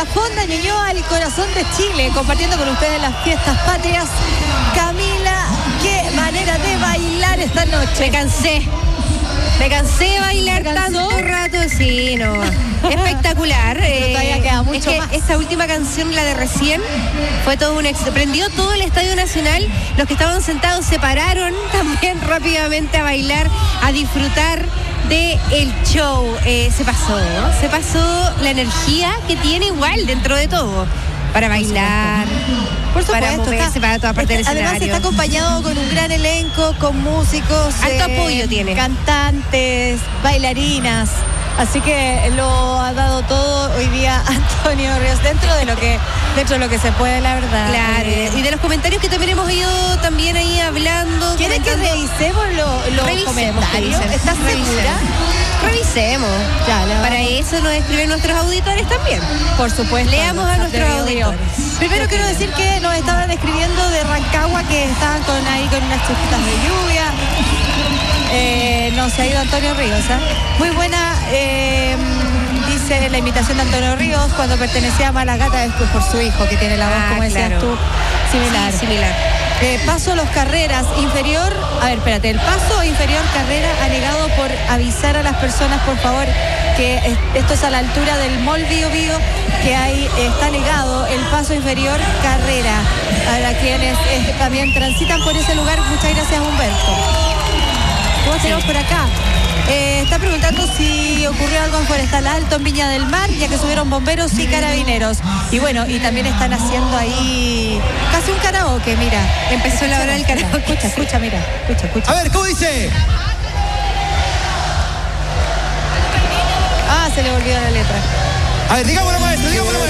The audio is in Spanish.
la Fonda Ñuñoa, el corazón de Chile, compartiendo con ustedes las fiestas patrias. Camila, qué manera de bailar esta noche. Me cansé de bailar tanto rato, sí, no. Espectacular. Pero todavía queda mucho es que más. esta última canción, la de recién, fue todo un éxito. Prendió todo el Estadio Nacional. Los que estaban sentados se pararon también rápidamente a bailar, a disfrutar de el show. Se pasó la energía que tiene igual dentro de todo. Para bailar, por supuesto, para moverse para toda parte del escenario. Además está acompañado con un gran elenco, con músicos, alto apoyo tiene, cantantes, bailarinas. Así que lo ha dado todo hoy día Antonio Ríos, dentro de lo que se puede, la verdad. Claro, y de los comentarios que también hemos ido también ahí hablando. ¿Quieren que revisemos los comentarios? ¿Estás segura? Revisemos. Para eso nos escriben nuestros auditores también. Por supuesto. Leamos a nuestros auditores. Primero quiero decir que nos estaban escribiendo de Rancagua, que estaban con unas chupitas de lluvia. No se ha ido Antonio Ríos, muy buena, dice la invitación de Antonio Ríos cuando pertenecía a Malagata, después por su hijo, que tiene la voz, como decías tú, similar. Sí, similar. Paso Los Carreras, inferior, el paso inferior Carrera ha negado por avisar a las personas, por favor, que esto es a la altura del Mall Bío Bío, que ahí está negado el paso inferior Carrera, para quienes también transitan por ese lugar. Muchas gracias, Humberto. ¿Cómo tenemos por acá? Está preguntando si ocurrió algo en Forestal Alto, en Viña del Mar, ya que subieron bomberos y carabineros. Y bueno, y también están haciendo ahí casi un karaoke, mira. Empezó la hora del karaoke. Escucha, mira. Escucha. A ver, ¿cómo dice? Se le olvidó la letra. A ver, digámoslo, maestro.